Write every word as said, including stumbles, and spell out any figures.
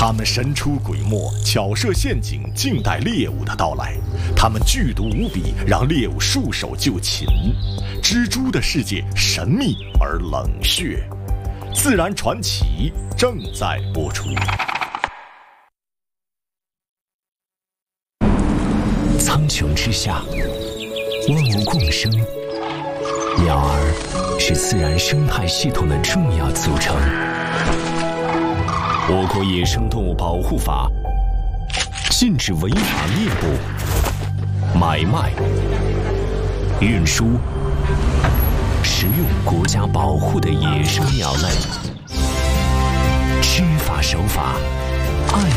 它们神出鬼没，巧设陷阱，静待猎物的到来。它们剧毒无比，让猎物束手就擒。蜘蛛的世界神秘而冷血，自然传奇正在播出。 苍穹之下，万物共生，鸟儿是自然生态系统的重要组成。我国野生动物保护法禁止违法猎捕、买卖、运输、食用国家保护的野生鸟类。知法守法，爱